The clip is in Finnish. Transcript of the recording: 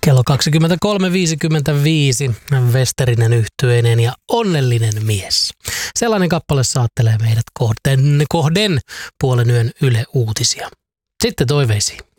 Kello 23.55, Westerinen yhtyeinen ja onnellinen mies. Sellainen kappale saattelee meidät kohden puolen yön Yle Uutisia. Sitten toiveisiin.